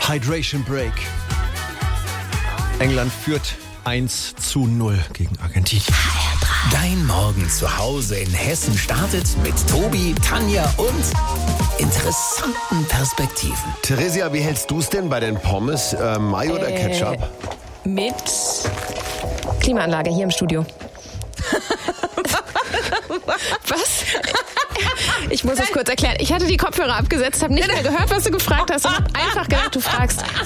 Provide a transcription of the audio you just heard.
Hydration Break. England führt 1:0 gegen Argentinien. Dein Morgen zu Hause in Hessen startet mit Tobi, Tanja und interessanten Perspektiven. Theresia, wie hältst du es denn bei den Pommes? Mayo oder Ketchup? Mit Klimaanlage hier im Studio. Was? Ich muss es kurz erklären. Ich hatte die Kopfhörer abgesetzt, habe nicht mehr gehört, was du gefragt hast und habe einfach gedacht, du fragst,